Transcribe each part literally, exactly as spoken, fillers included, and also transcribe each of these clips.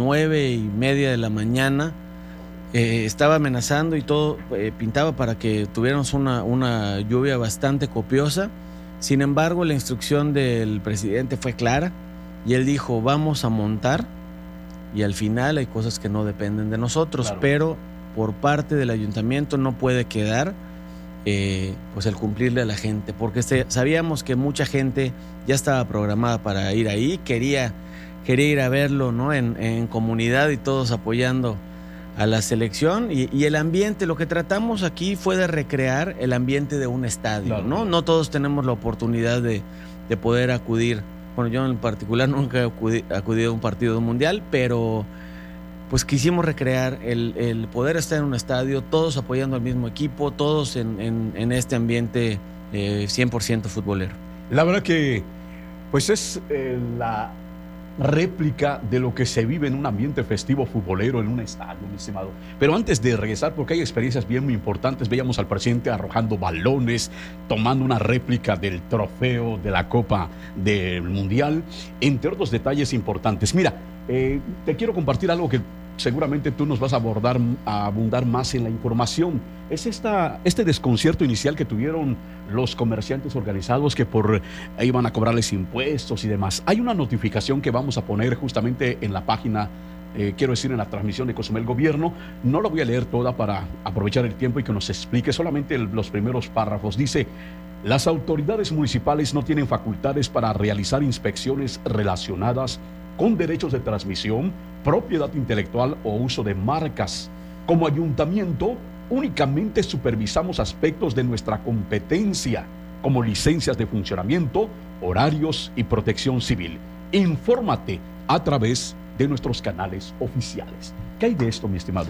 nueve y media de la mañana eh, estaba amenazando y todo eh, pintaba para que tuviéramos una, una lluvia bastante copiosa. Sin embargo, la instrucción del presidente fue clara y él dijo, vamos a montar, y al final hay cosas que no dependen de nosotros, claro. Pero por parte del ayuntamiento no puede quedar eh, pues el cumplirle a la gente, porque se, sabíamos que mucha gente ya estaba programada para ir ahí, quería, quería ir a verlo, ¿no? en, en comunidad y todos apoyando a la selección, y, y el ambiente, lo que tratamos aquí fue de recrear el ambiente de un estadio, claro. ¿no? No todos tenemos la oportunidad de, de poder acudir. Bueno, yo en particular nunca he acudi, acudido a un partido mundial, pero pues quisimos recrear el, el poder estar en un estadio, todos apoyando al mismo equipo, todos en, en, en este ambiente eh, cien por ciento futbolero. La verdad que pues es eh, la réplica de lo que se vive en un ambiente festivo futbolero en un estadio, mi estimado. Pero antes de regresar, porque hay experiencias bien muy importantes, veíamos al presidente arrojando balones, tomando una réplica del trofeo de la Copa del Mundial, entre otros detalles importantes. Mira, eh, te quiero compartir algo que seguramente tú nos vas a abordar, a abundar más en la información. Es esta, este desconcierto inicial que tuvieron los comerciantes organizados que por eh, iban a cobrarles impuestos y demás. Hay una notificación que vamos a poner justamente en la página, eh, quiero decir, en la transmisión de Cozumel Gobierno. No la voy a leer toda para aprovechar el tiempo y que nos explique solamente el, los primeros párrafos. Dice: las autoridades municipales no tienen facultades para realizar inspecciones relacionadas con derechos de transmisión, propiedad intelectual o uso de marcas. Como ayuntamiento, únicamente supervisamos aspectos de nuestra competencia, como licencias de funcionamiento, horarios y protección civil. Infórmate a través de nuestros canales oficiales. ¿Qué hay de esto, mi estimado?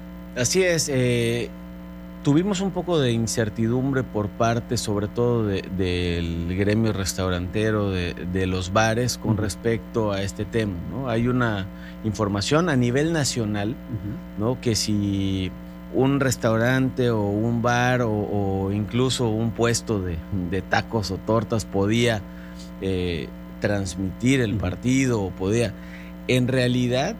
Así es, eh, tuvimos un poco de incertidumbre por parte, sobre todo de, del gremio restaurantero, de, de los bares, con uh-huh. respecto a este tema, ¿no? Hay una información a nivel nacional, uh-huh. ¿no? Que si un restaurante o un bar o, o incluso un puesto de, de tacos o tortas podía eh, transmitir el uh-huh. partido o podía... En realidad,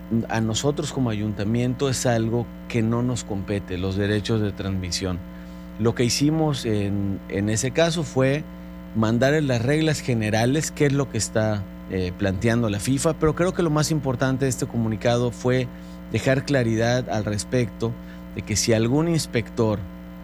a nosotros como ayuntamiento es algo que no nos compete, los derechos de transmisión. Lo que hicimos en, en ese caso fue mandar las reglas generales, que es lo que está eh, planteando la FIFA, pero creo que lo más importante de este comunicado fue dejar claridad al respecto de que si algún inspector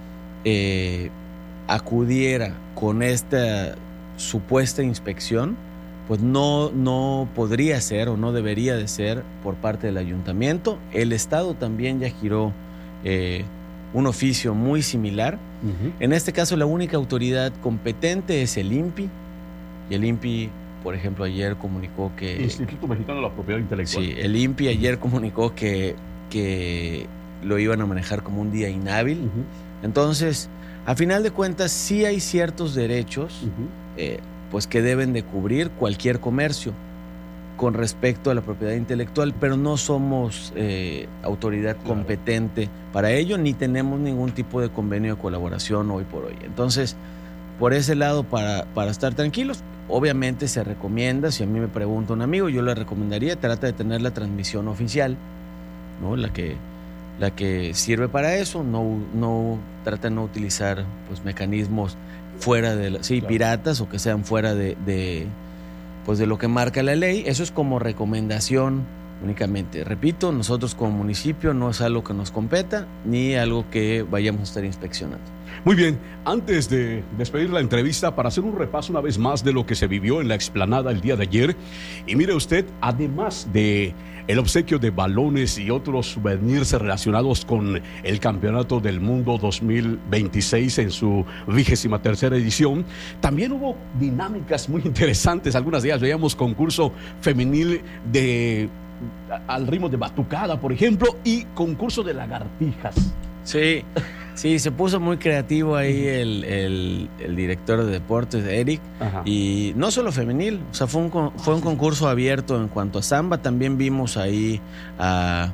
eh, acudiera con esta supuesta inspección, pues no, no podría ser o no debería de ser por parte del ayuntamiento. El Estado también ya giró eh, un oficio muy similar. Uh-huh. En este caso, la única autoridad competente es el I N P I, y el I N P I, por ejemplo, ayer comunicó que... Instituto Mexicano de la Propiedad Intelectual. Sí, el I N P I ayer comunicó que, que lo iban a manejar como un día inhábil. Uh-huh. Entonces, a final de cuentas, sí hay ciertos derechos uh-huh. eh, pues que deben de cubrir cualquier comercio con respecto a la propiedad intelectual, pero no somos eh, autoridad claro. competente para ello, ni tenemos ningún tipo de convenio de colaboración hoy por hoy. Entonces, por ese lado, para, para estar tranquilos, obviamente se recomienda, si a mí me pregunta un amigo, yo le recomendaría, trata de tener la transmisión oficial, ¿no? La que, la que sirve para eso, no, no trata de no utilizar pues, mecanismos fuera de la, sí, claro. piratas o que sean fuera de, de, pues de lo que marca la ley. Eso es como recomendación únicamente. Repito, nosotros como municipio no es algo que nos competa ni algo que vayamos a estar inspeccionando. Muy bien, antes de despedir la entrevista, para hacer un repaso una vez más de lo que se vivió en la explanada el día de ayer, y mire usted, además de el obsequio de balones y otros souvenirs relacionados con el Campeonato del Mundo dos mil veintiséis en su vigésima tercera edición, también hubo dinámicas muy interesantes. Algunas de ellas veíamos concurso femenil de al ritmo de batucada, por ejemplo, y concurso de lagartijas. Sí, sí, se puso muy creativo ahí el, el, el director de deportes, Eric. Ajá. Y no solo femenil, o sea, fue un, fue un concurso abierto en cuanto a samba. También vimos ahí a,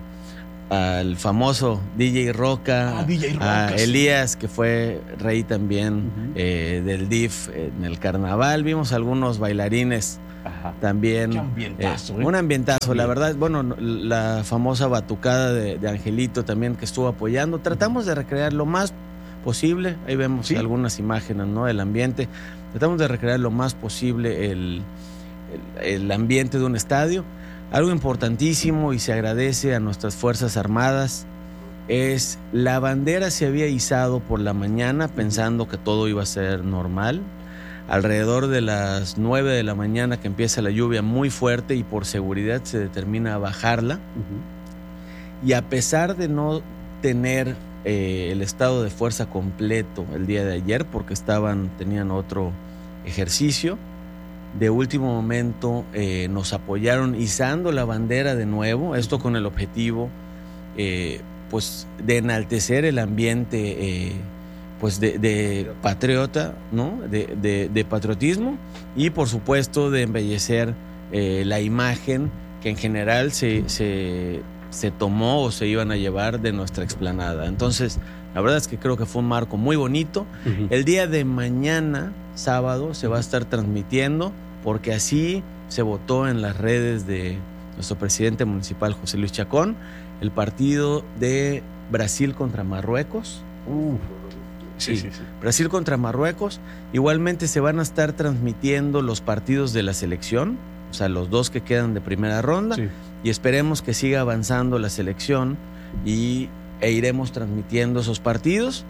al famoso D J Roca, ah, D J Roca, a Elías, que fue rey también uh-huh. eh, del D I F en el carnaval. Vimos algunos bailarines Ajá. También. Qué ambientazo, eh, ¿eh? Un ambientazo, la verdad. Bueno, la famosa batucada de, de Angelito también que estuvo apoyando. Tratamos de recrear lo más posible. Ahí vemos ¿sí? algunas imágenes, ¿no? Del ambiente. Tratamos de recrear lo más posible el, el, el ambiente de un estadio. Algo importantísimo y se agradece a nuestras Fuerzas Armadas es la bandera se había izado por la mañana pensando que todo iba a ser normal. Alrededor de las nueve de la mañana que empieza la lluvia muy fuerte y por seguridad se determina bajarla. Uh-huh. Y a pesar de no tener eh, el estado de fuerza completo el día de ayer porque estaban, tenían otro ejercicio, de último momento eh, nos apoyaron izando la bandera de nuevo, esto con el objetivo eh, pues de enaltecer el ambiente eh, pues de, de patriota, ¿no? de, de, de patriotismo y por supuesto de embellecer eh, la imagen que en general se, se, se tomó o se iban a llevar de nuestra explanada. Entonces la verdad es que creo que fue un marco muy bonito. Uh-huh. El día de mañana, sábado, se va a estar transmitiendo porque así se votó en las redes de nuestro presidente municipal, José Luis Chacón, el partido de Brasil contra Marruecos. Uh, sí, sí, sí. Brasil contra Marruecos. Igualmente se van a estar transmitiendo los partidos de la selección, o sea, los dos que quedan de primera ronda. Sí. Y esperemos que siga avanzando la selección y e iremos transmitiendo esos partidos.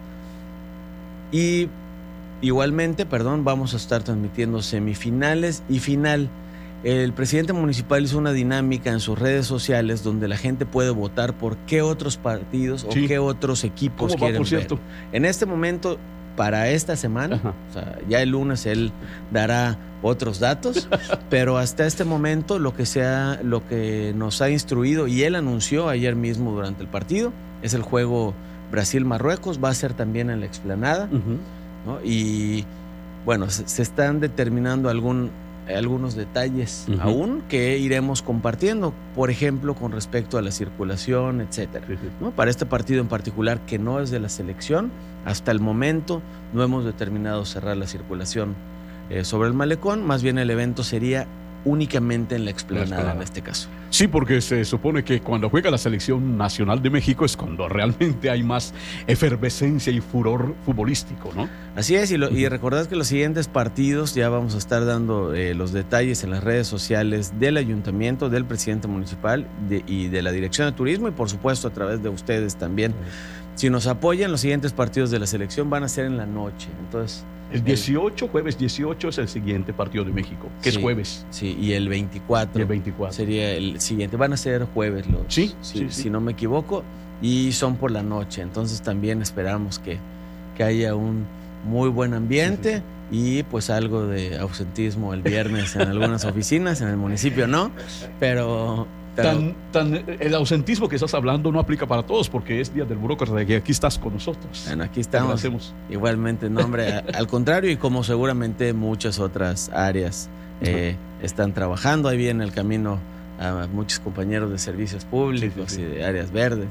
Y igualmente, perdón, vamos a estar transmitiendo semifinales y final. El presidente municipal hizo una dinámica en sus redes sociales donde la gente puede votar por qué otros partidos sí. o qué otros equipos ¿Cómo quieren va, por cierto? ver. En este momento, para esta semana, o sea, ya el lunes él dará otros datos, pero hasta este momento lo que, sea, lo que nos ha instruido y él anunció ayer mismo durante el partido es el juego Brasil-Marruecos, va a ser también en la explanada, uh-huh. ¿no? Y bueno, se, se están determinando algún, algunos detalles uh-huh. aún que iremos compartiendo, por ejemplo, con respecto a la circulación, etcétera. Uh-huh. ¿no? Para este partido en particular, que no es de la selección, hasta el momento no hemos determinado cerrar la circulación eh, sobre el malecón, más bien el evento sería únicamente en la explanada, la explanada en este caso. Sí, porque se supone que cuando juega la selección nacional de México es cuando realmente hay más efervescencia y furor futbolístico, ¿no? Así es, y, lo, y recordad que los siguientes partidos ya vamos a estar dando eh, los detalles en las redes sociales del ayuntamiento, del presidente municipal de, y de la dirección de turismo y por supuesto a través de ustedes también. Sí. Si nos apoyan, los siguientes partidos de la selección van a ser en la noche, entonces... El dieciocho, jueves dieciocho es el siguiente partido de México, que sí, es jueves. Sí, y el veinticuatro, y el veinticuatro sería el siguiente. Van a ser jueves los, ¿Sí? Si, sí, sí. si no me equivoco, y son por la noche. Entonces también esperamos que, que haya un muy buen ambiente sí, sí, sí. y pues algo de ausentismo el viernes en algunas oficinas, en el municipio no, pero... Pero, tan, tan, el ausentismo que estás hablando no aplica para todos porque es día del burócrata y aquí estás con nosotros. Bueno, aquí estamos igualmente, no, hombre, al contrario, y como seguramente muchas otras áreas eh, están trabajando, ahí viene el camino a muchos compañeros de servicios públicos sí, sí, sí. y de áreas verdes.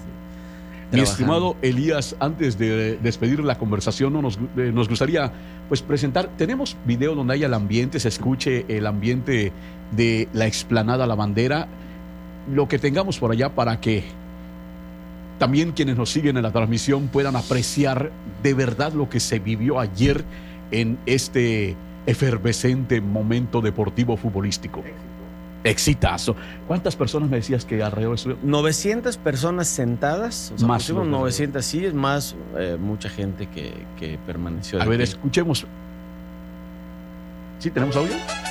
Mi estimado Elías, antes de despedir la conversación, nos, eh, nos gustaría pues presentar, tenemos video donde haya el ambiente, se escuche el ambiente de la explanada La Bandera, lo que tengamos por allá para que también quienes nos siguen en la transmisión puedan apreciar de verdad lo que se vivió ayer en este efervescente momento deportivo futbolístico. Exitazo. ¿Cuántas personas me decías que alrededor estuvieron? novecientas personas sentadas, o sea, más novecientas sillas, más eh, mucha gente que, que permaneció. A ver, aquí. Escuchemos. ¿Sí tenemos audio?